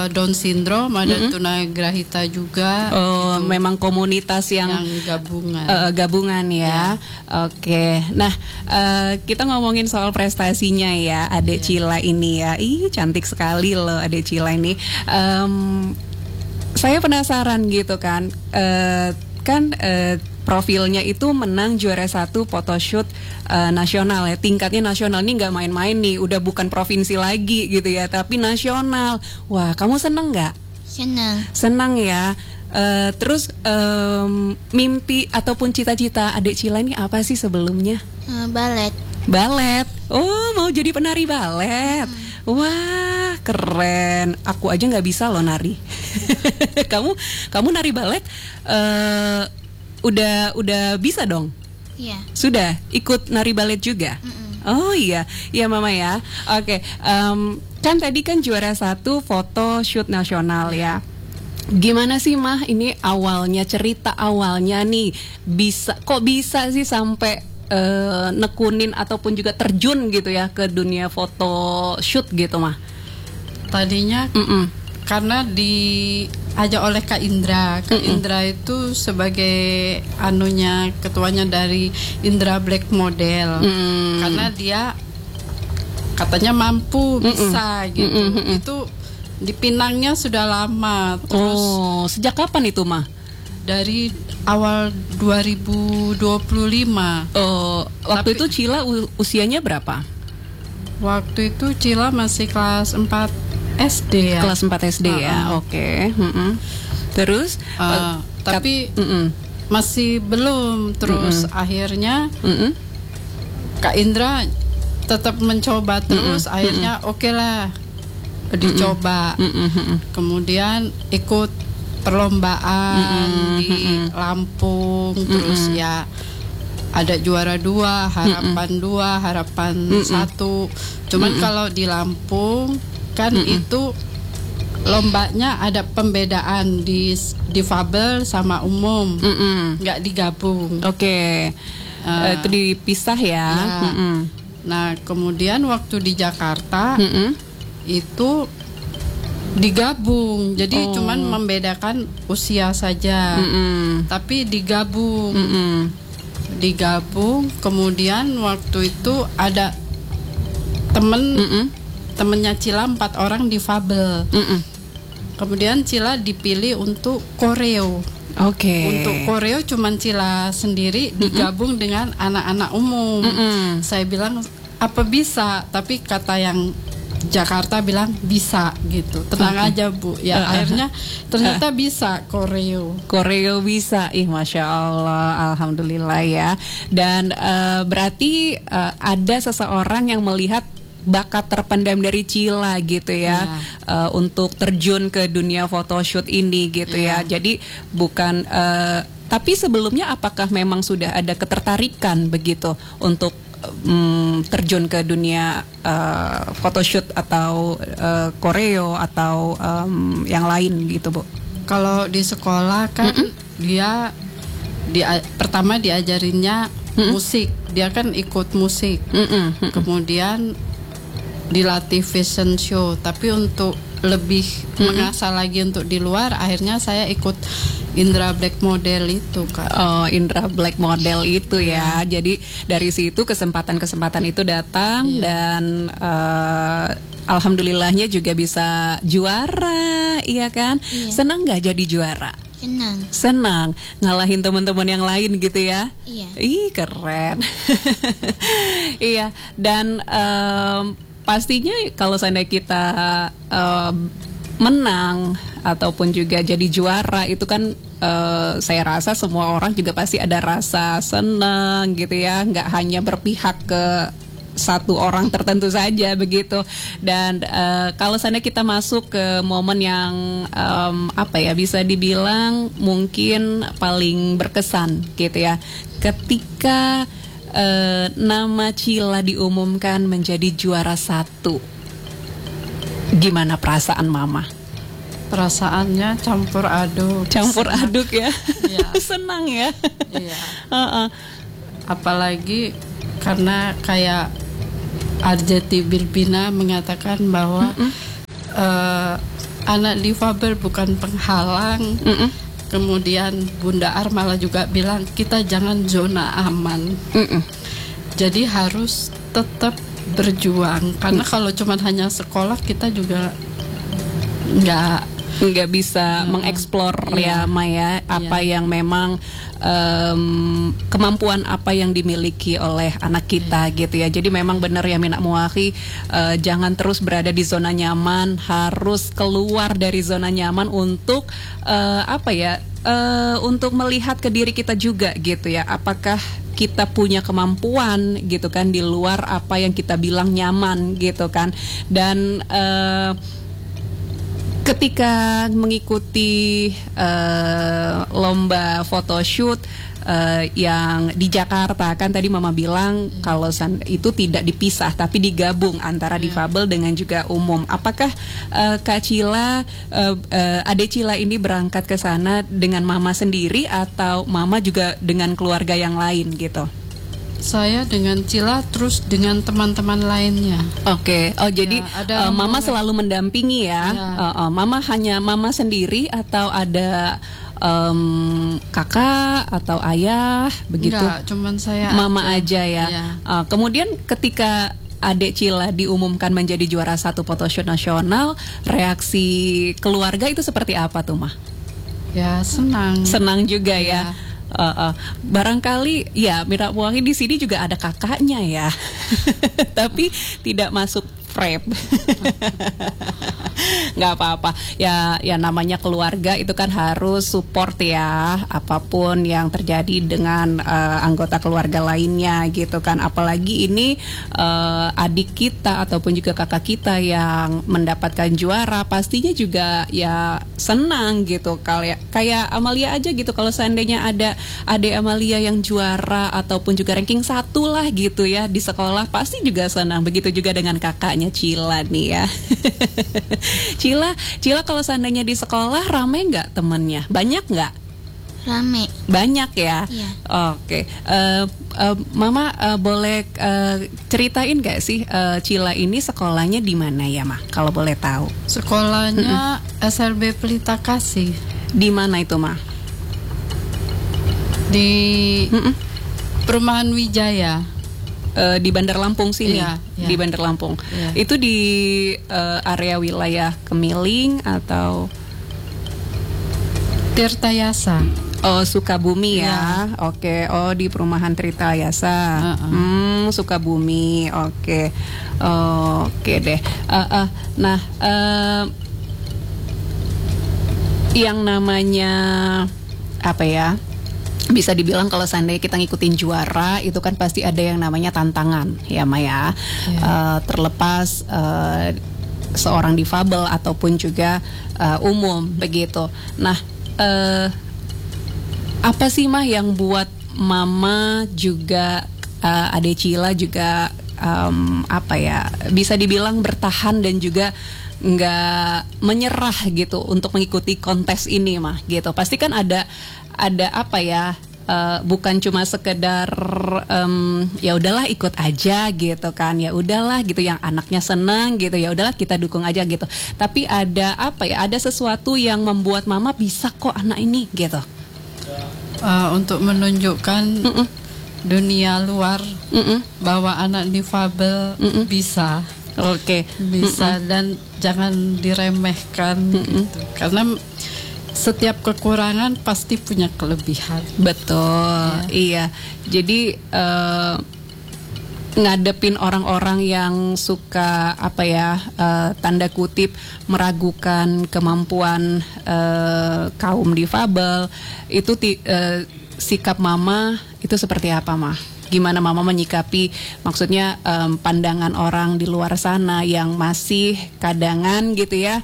Down syndrome, ada tunagrahita juga. Oh, gitu. Memang komunitas yang gabungan. Gabungan ya. Oke. Nah, kita ngomongin soal prestasinya ya, Adek Cila ini ya. Ih, cantik sekali loh Adek Cila ini. Saya penasaran gitu kan. Profilnya itu menang juara 1 photoshoot nasional ya, tingkatnya nasional. Ini nggak main-main nih, udah bukan provinsi lagi gitu ya, tapi nasional. Wah, kamu seneng nggak? Senang ya. Terus mimpi ataupun cita-cita Adek Cila ini apa sih sebelumnya? Balet. Oh, mau jadi penari balet. Wah, keren. Aku aja nggak bisa loh nari. Kamu nari balet? Udah bisa dong? Iya. Sudah ikut nari balet juga? Oh iya Mama ya. Oke, kan tadi kan juara 1 foto shoot nasional ya. Gimana sih Mah ini awalnya, cerita awalnya nih, kok bisa sih sampai nekunin ataupun juga terjun gitu ya ke dunia foto shoot gitu Mah? Tadinya karena diajak oleh Kak Indra. Kak Indra itu sebagai ketuanya dari Indra Black Model. Karena dia katanya mampu, bisa gitu. Itu di Pinangnya sudah lama. Terus sejak kapan itu Mah? Dari awal 2025. Waktu itu Cila usianya berapa? Waktu itu Cila masih kelas 4 SD ya. Kelas 4 SD ya. Oke. Terus tapi masih belum. Terus akhirnya Kak Indra tetap mencoba terus. Akhirnya oke lah, dicoba. Kemudian ikut perlombaan di Lampung. Terus ya ada juara 2, harapan 2, harapan 1. Cuman kalau di Lampung kan itu lombanya ada pembedaan di difabel sama umum, nggak digabung. Oke. Itu dipisah ya. Nah kemudian waktu di Jakarta itu digabung, jadi cuman membedakan usia saja, tapi digabung. Kemudian waktu itu ada temennya Cila 4 orang difabel. Kemudian Cila dipilih untuk koreo. Untuk koreo cuman Cila sendiri digabung dengan anak-anak umum. Saya bilang apa bisa, tapi kata yang Jakarta bilang bisa gitu. Tenang aja Bu. Ya akhirnya ternyata bisa koreo. Koreo bisa. Masya Allah, alhamdulillah ya. Dan berarti ada seseorang yang melihat bakat terpendam dari Cila gitu ya, untuk terjun ke dunia photoshoot ini gitu ya. Jadi bukan tapi sebelumnya apakah memang sudah ada ketertarikan begitu untuk terjun ke dunia photoshoot atau koreo atau yang lain gitu Bu? Kalau di sekolah kan dia pertama diajarinnya musik, dia kan ikut musik. Kemudian dilatih fashion show, tapi untuk lebih mengasah lagi untuk di luar, akhirnya saya ikut Indra Black Model itu Kak. Indra Black Model itu ya. Jadi dari situ kesempatan-kesempatan itu datang dan alhamdulillahnya juga bisa juara, iya kan? Senang nggak jadi juara? Senang ngalahin teman-teman yang lain gitu ya. Ih keren. Iya, dan pastinya kalau seandainya kita menang ataupun juga jadi juara itu kan saya rasa semua orang juga pasti ada rasa senang gitu ya, nggak hanya berpihak ke satu orang tertentu saja begitu. Dan kalau seandainya kita masuk ke momen yang bisa dibilang mungkin paling berkesan gitu ya, ketika nama Cila diumumkan menjadi juara 1, gimana perasaan Mama? Perasaannya campur aduk. Campur aduk ya. Senang ya. Apalagi karena kayak Arjeti Bilbina mengatakan bahwa anak difabel bukan penghalang. Kemudian Bunda Armala juga bilang kita jangan zona aman. Jadi harus tetap berjuang, karena kalau cuma hanya sekolah kita juga nggak bisa mengeksplor ya Maya apa yang memang kemampuan apa yang dimiliki oleh anak kita gitu ya. Jadi memang benar ya Mina Muahi, jangan terus berada di zona nyaman, harus keluar dari zona nyaman untuk untuk melihat ke diri kita juga gitu ya. Apakah kita punya kemampuan gitu kan di luar apa yang kita bilang nyaman gitu kan. Dan ketika mengikuti lomba photoshoot yang di Jakarta, kan tadi Mama bilang kalau itu tidak dipisah tapi digabung antara difabel dengan juga umum. Apakah Kak Cila, Adek Cila ini berangkat ke sana dengan Mama sendiri atau Mama juga dengan keluarga yang lain gitu? Saya dengan Cila terus dengan teman-teman lainnya. Oke. Oh jadi Mama selalu mendampingi ya. Mama hanya Mama sendiri atau ada kakak atau ayah begitu? Enggak, cuman saya Mama aja ya. Kemudian ketika Adek Cila diumumkan menjadi juara 1 photoshoot nasional, reaksi keluarga itu seperti apa tuh Mah? Ya senang. Senang juga ya. Barangkali ya Mira Muahi di sini juga ada kakaknya ya, tapi tidak masuk frame. Nggak apa-apa ya namanya keluarga itu kan harus support ya apapun yang terjadi dengan anggota keluarga lainnya gitu kan. Apalagi ini adik kita ataupun juga kakak kita yang mendapatkan juara, pastinya juga ya senang gitu. Kayak Amalia aja gitu, kalau seandainya ada adik Amalia yang juara ataupun juga ranking 1 lah gitu ya di sekolah, pasti juga senang. Begitu juga dengan kakaknya Cila nih ya. Cila kalau seandainya di sekolah rame nggak temennya? Banyak nggak? Rame. Banyak ya? Iya. Oke. Mama boleh ceritain nggak sih Cila ini sekolahnya di mana ya Ma? Kalau boleh tahu. Sekolahnya SLB Pelita Kasih. Di mana itu Ma? Di Perumahan Wijaya. Di Bandar Lampung sini, iya. Di Bandar Lampung. Iya. Itu di area wilayah Kemiling atau Tirtayasa. Oh, Sukabumi ya. Oke. Oh, di perumahan Tirtayasa. Sukabumi. Oke. Oke deh. Nah, yang namanya apa ya? Bisa dibilang kalau seandainya kita ngikutin juara itu kan pasti ada yang namanya tantangan ya Maya. Terlepas seorang difabel ataupun juga umum begitu. Nah, apa sih Mah yang buat Mama juga Adek Cila juga bisa dibilang bertahan dan juga nggak menyerah gitu untuk mengikuti kontes ini Mah gitu? Pasti kan ada bukan cuma sekedar ya udahlah ikut aja gitu kan, ya udahlah gitu yang anaknya senang gitu, ya udahlah kita dukung aja gitu. Tapi ada ada sesuatu yang membuat Mama bisa kok anak ini gitu. Untuk menunjukkan dunia luar bahwa anak difabel bisa. Oke. Bisa dan jangan diremehkan gitu. Karena setiap kekurangan pasti punya kelebihan. Betul, iya. Jadi ngadepin orang-orang yang suka tanda kutip meragukan kemampuan kaum difabel, itu sikap Mama itu seperti apa Mah? Gimana Mama menyikapi, maksudnya pandangan orang di luar sana yang masih kadangan gitu ya,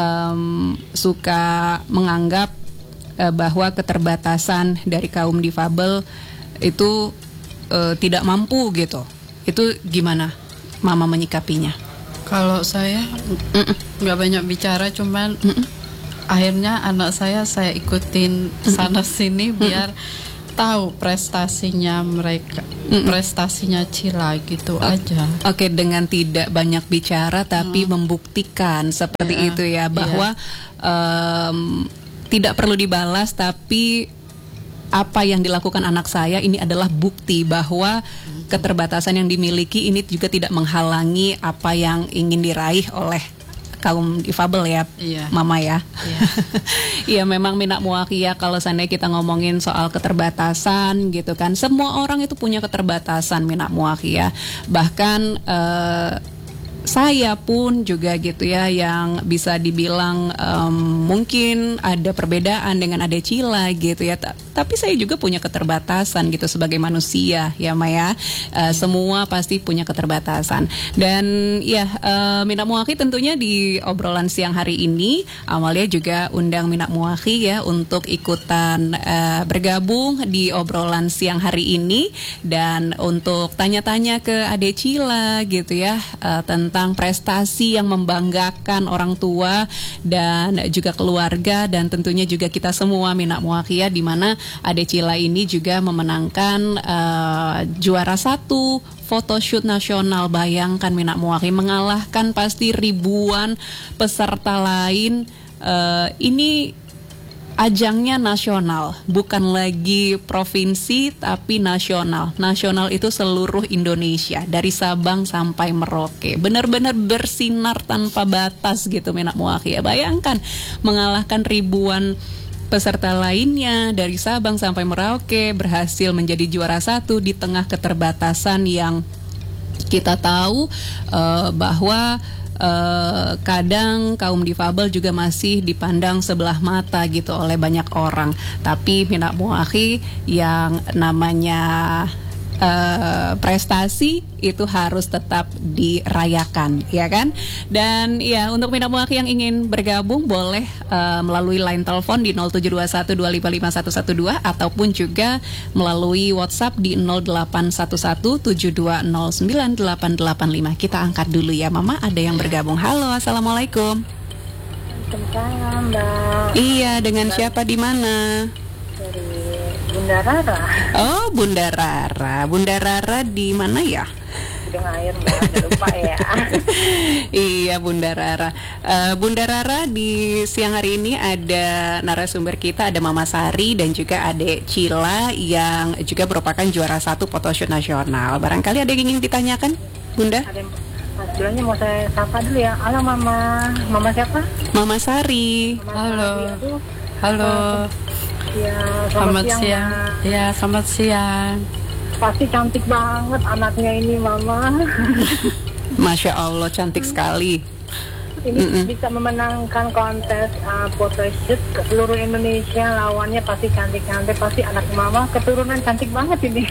suka menganggap bahwa keterbatasan dari kaum difabel itu tidak mampu gitu. Itu gimana Mama menyikapinya? Kalau saya nggak banyak bicara, cuman akhirnya anak saya ikutin sana sini biar tahu prestasinya mereka, prestasinya Cila gitu aja. Oke, dengan tidak banyak bicara tapi membuktikan seperti itu ya, bahwa tidak perlu dibalas, tapi apa yang dilakukan anak saya ini adalah bukti bahwa keterbatasan yang dimiliki ini juga tidak menghalangi apa yang ingin diraih oleh kaum difabel ya, Mama ya. Iya, memang Mina Muakhiyah, kalau seandainya kita ngomongin soal keterbatasan gitu kan, semua orang itu punya keterbatasan, Mina Muakhiyah. Bahkan saya pun juga gitu ya, yang bisa dibilang mungkin ada perbedaan dengan Ade Cila gitu ya, tapi saya juga punya keterbatasan gitu sebagai manusia ya Maya. Semua pasti punya keterbatasan. Dan ya Mina Muakhiyah tentunya di obrolan siang hari ini Amalia juga undang Mina Muakhiyah ya untuk ikutan bergabung di obrolan siang hari ini, dan untuk tanya-tanya ke Ade Cila gitu ya, tentang prestasi yang membanggakan orang tua dan juga keluarga, dan tentunya juga kita semua Mina Muakhiyah, di mana Ade Cila ini juga memenangkan juara 1 photoshoot nasional. Bayangkan Mina Muakhiyah mengalahkan pasti ribuan peserta lain. Ini ajangnya nasional, bukan lagi provinsi tapi nasional. Nasional itu seluruh Indonesia, dari Sabang sampai Merauke. Benar-benar bersinar tanpa batas gitu Mina Muakhiyah. Bayangkan mengalahkan ribuan peserta lainnya dari Sabang sampai Merauke, berhasil menjadi juara 1 di tengah keterbatasan yang kita tahu bahwa kadang kaum difabel juga masih dipandang sebelah mata gitu oleh banyak orang. Tapi Mina Muakhiyah, yang namanya prestasi itu harus tetap dirayakan, ya kan? Dan ya, untuk Mina Muakhiyah yang ingin bergabung boleh melalui line telepon di 0721255112 ataupun juga melalui WhatsApp di 081172098885. Kita angkat dulu ya Mama, ada yang bergabung. Halo, assalamualaikum. Waalaikumsalam, Mbak. Iya, dengan siapa, di mana? Dari Bunda Rara. Oh, Bunda Rara. Bunda Rara di mana ya? Udah air, Mbak, lupa ya. Iya, Bunda Rara. Bunda Rara, di siang hari ini ada narasumber kita, ada Mama Sari dan juga Ade Cila yang juga merupakan juara 1 photoshoot nasional. Barangkali ada yang ingin ditanyakan, Bunda? Sebelumnya mau saya sapa dulu ya. Halo Mama. Mama siapa? Mama Sari. Halo. Halo. Ya, selamat siang. Ya, selamat siang. Pasti cantik banget anaknya ini, Mama. Masya Allah, cantik sekali. Ini bisa memenangkan kontes photoshoot ke seluruh Indonesia. Lawannya pasti cantik-cantik. Pasti anak Mama keturunan cantik banget ini.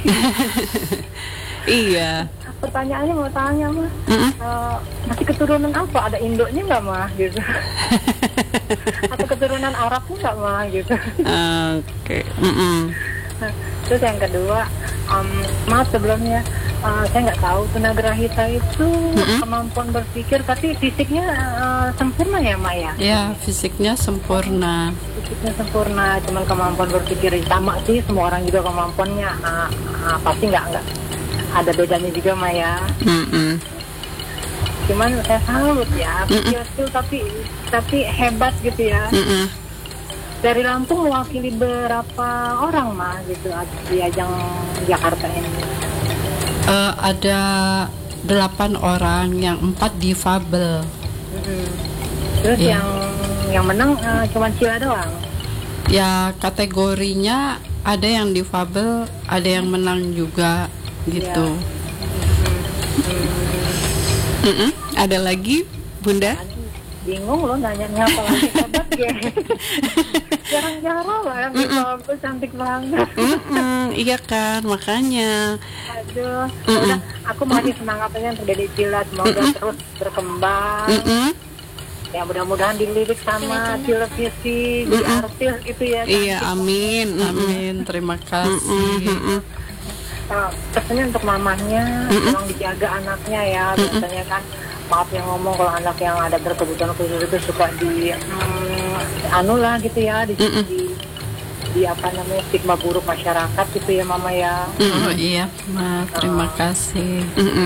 Iya. Pertanyaannya mau tanya, Ma. Masih keturunan apa? Ada Indonya nggak, Ma? Gitu. Atau keturunan Arabnya nggak, Ma? Gitu. Oke. Nah, terus yang kedua, maaf sebelumnya, saya nggak tahu tunagrahita itu kemampuan berpikir, tapi fisiknya sempurna ya, Ma ya? Ya, fisiknya sempurna. Fisiknya sempurna, cuman kemampuan berpikir sama sih, semua orang juga kemampuannya pasti nggak ada bedanya juga, Ma ya. Cuman saya salut ya, skill tapi hebat gitu ya. Dari Lampung mewakili berapa orang, Ma, gitu di ajang Jakarta ini? Ada 8 orang, yang 4 difabel. Terus yang menang cuma Cila doang? Ya, kategorinya ada yang difabel, ada yang menang juga gitu. Ada lagi, Bunda? Bingung loh nanya apa lagi, hebat ya. Jarang-jarang lah yang difabel cantik banget. Iya kan, makanya. Aduh, udah, aku masih semangat aja untuk Dede Cila, semoga terus berkembang. Ya mudah-mudahan dilirik sama televisi, di artis gitu ya. Iya, amin. Amin, terima kasih. Pesannya untuk mamanya, tolong dijaga anaknya ya. Biasanya kan, maaf yang ngomong, kalau anak yang ada berkebutuhan khusus itu suka di anu lah gitu ya, di apa namanya stigma buruk masyarakat gitu ya Mama ya. Oh iya, Ma, terima kasih.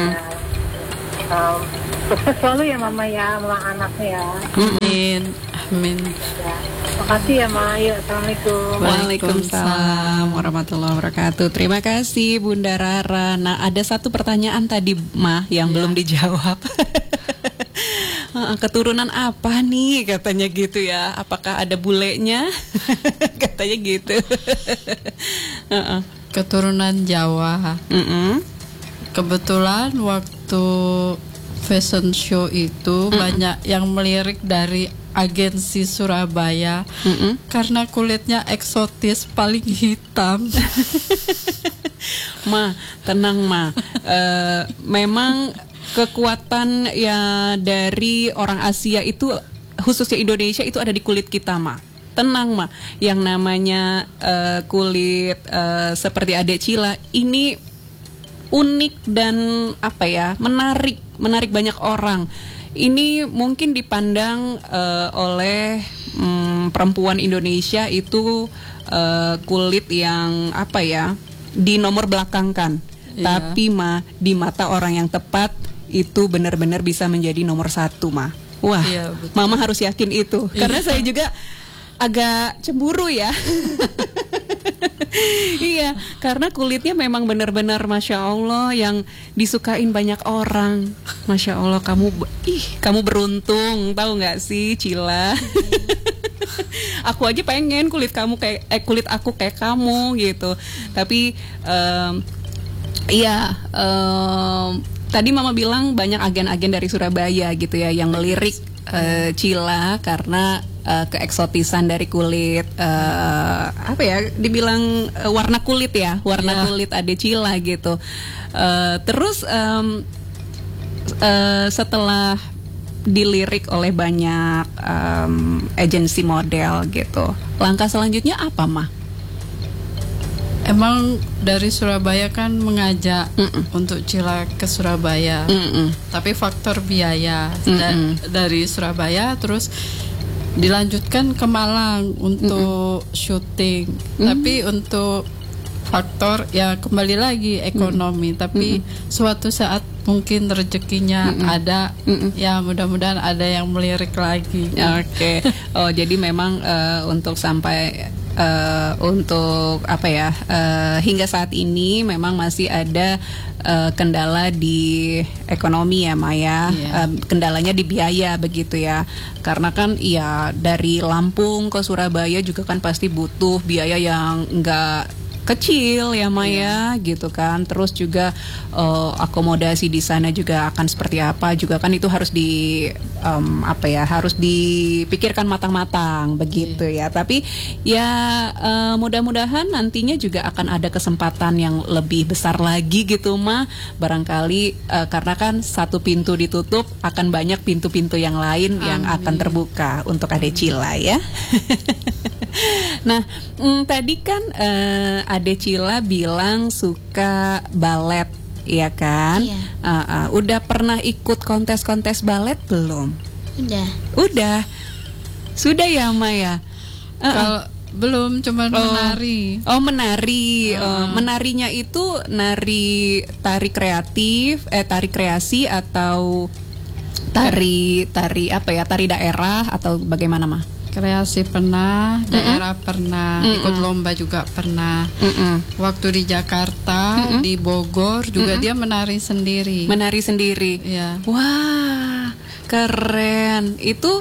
Sukses selalu ya Mama ya, sama anaknya ya. Amin. Amin. Ya. Makasih ya Ma. Yuk, Assalamualaikum. Waalaikumsalam warahmatullahi wabarakatuh. Terima kasih Bunda Rara. Nah, ada satu pertanyaan tadi Ma yang belum dijawab. Keturunan apa nih katanya gitu ya? Apakah ada bulenya? Katanya gitu. Keturunan Jawa. Kebetulan waktu fashion show itu banyak yang melirik dari agensi Surabaya karena kulitnya eksotis, paling hitam. Ma, tenang Ma. Memang kekuatan ya dari orang Asia itu, khususnya Indonesia, itu ada di kulit kita Ma. Tenang Ma, yang namanya kulit seperti Adek Cila ini unik dan apa ya, menarik banyak orang. Ini mungkin dipandang oleh perempuan Indonesia itu kulit yang apa ya, di nomor belakangkan. Tapi Ma, di mata orang yang tepat itu benar-benar bisa menjadi nomor 1 Ma. Wah, Mama harus yakin itu. Karena saya juga agak cemburu ya. Iya, karena kulitnya memang benar-benar Masya Allah yang disukain banyak orang. Masya Allah, kamu beruntung, tahu nggak sih Cila? Aku aja pengen kulit aku kayak kamu gitu. Tapi tadi Mama bilang banyak agen-agen dari Surabaya gitu ya yang melirik Cila karena keeksotisan dari kulit, apa ya, dibilang warna kulit ya, kulit Adek Cila gitu. Terus setelah dilirik oleh banyak agensi model gitu, langkah selanjutnya apa Ma? Emang dari Surabaya kan mengajak untuk Cila ke Surabaya, tapi faktor biaya dari Surabaya terus dilanjutkan ke Malang untuk syuting, tapi untuk faktor ya kembali lagi ekonomi, tapi suatu saat mungkin rezekinya ada, ya mudah-mudahan ada yang melirik lagi. Oke. Oh, jadi memang untuk sampai untuk apa ya, hingga saat ini memang masih ada kendala di ekonomi ya Maya, kendalanya di biaya begitu ya, karena kan ya dari Lampung ke Surabaya juga kan pasti butuh biaya yang enggak kecil ya Maya, gitu kan. Terus juga akomodasi di sana juga akan seperti apa juga kan, itu harus harus dipikirkan matang-matang begitu ya. Tapi ya mudah-mudahan nantinya juga akan ada kesempatan yang lebih besar lagi gitu Ma. Barangkali karena kan satu pintu ditutup, akan banyak pintu-pintu yang lain yang akan terbuka untuk Adek Cila ya. Nah, tadi kan Adek Cila bilang suka balet, ya kan? Iya. Udah pernah ikut kontes-kontes balet belum? Udah. Sudah ya Maya? Kalau belum, cuma menari. Oh, menari. Menarinya itu tari kreasi atau tari apa ya? Tari daerah atau bagaimana Mah? Kreasi pernah, daerah pernah, ikut lomba juga pernah. Waktu di Jakarta, di Bogor juga dia menari sendiri. Menari sendiri. Ya. Wah, keren. Itu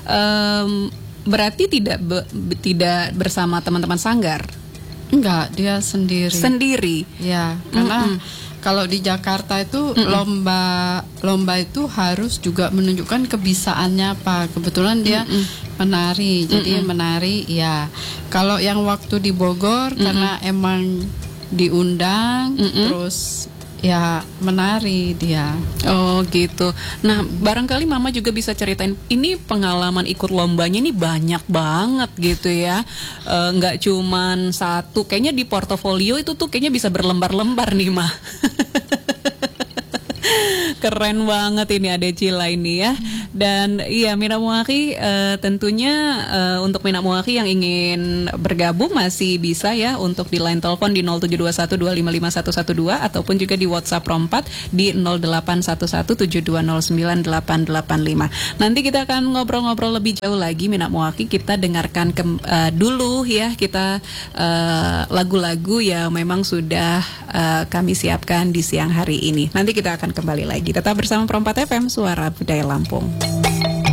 berarti tidak bersama teman-teman sanggar? Enggak, dia sendiri. Sendiri. Ya, karena kalau di Jakarta itu lomba itu harus juga menunjukkan kebisaannya apa. Kebetulan dia menari, jadi menari ya. Kalau yang waktu di Bogor karena emang diundang, terus ya menari dia. Oh gitu. Nah, barangkali Mama juga bisa ceritain, ini pengalaman ikut lombanya ini banyak banget gitu ya. Nggak cuman satu, kayaknya di portofolio itu tuh kayaknya bisa berlembar-lembar nih Ma. Keren banget ini Adek Cila ini ya. Dan iya Mina Muaki tentunya untuk Mina Muaki yang ingin bergabung masih bisa ya untuk di line telepon di 0721255112 ataupun juga di WhatsApp Pro 4 di 081172098885. Nanti kita akan ngobrol-ngobrol lebih jauh lagi Mina Muaki. Kita dengarkan dulu ya kita lagu-lagu yang memang sudah kami siapkan di siang hari ini. Nanti kita akan kembali lagi. Tetap bersama Pro 4 FM Suara Budaya Lampung.